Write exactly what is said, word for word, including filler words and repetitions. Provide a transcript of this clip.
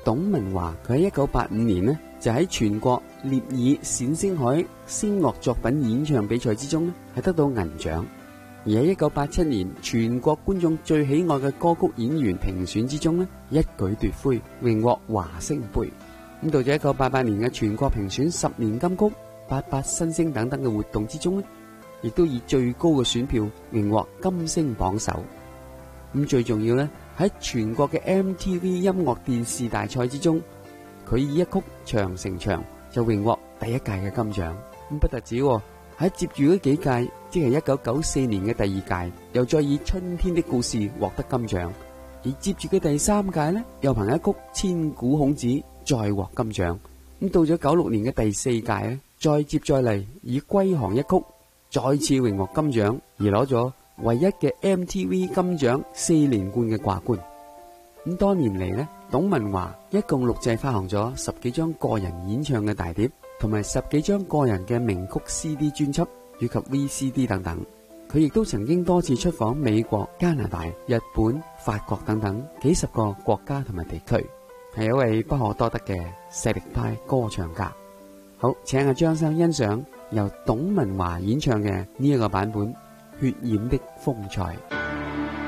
董文華佢喺一九八五年呢，就喺全國烈爾冼星海聲樂作品演唱比賽之中呢，係得到銀獎。而喺一九八七年全國觀眾最喜愛嘅歌曲演員評選之中呢，一舉奪魁，榮獲華星杯。咁到咗一九八八年嘅全國評選十年金曲、八八新星等等嘅活動之中呢，亦都以最高嘅選票榮獲金星榜首。咁最重要呢，喺全國嘅 M T V 音樂電視大賽之中，佢以一曲《長城牆》就榮獲第一屆嘅金獎。咁不特止喎，喺接住嗰幾屆，即係一九九四年嘅第二屆，又再以《春天的故事》獲得金獎。而接住嘅第三屆呢，又憑一曲《千古孔子》再獲金獎。咁到咗九六年嘅第四屆呢，再接再厲，以《歸航》一曲再次榮獲金獎，而攞咗唯一嘅 M T V 金獎四連冠嘅掛冠。咁多年嚟呢，董文華一共錄製發行咗十幾張個人演唱嘅大碟，同埋十幾張個人嘅名曲 C D 專輯以及 V C D 等等。佢亦都曾經多次出訪美國、加拿大、日本、法國等等幾十個國家同埋地區，係一位不可多得嘅實力派歌唱家。好，請阿張生欣賞由董文華演唱嘅呢一個版本《血染的風采》。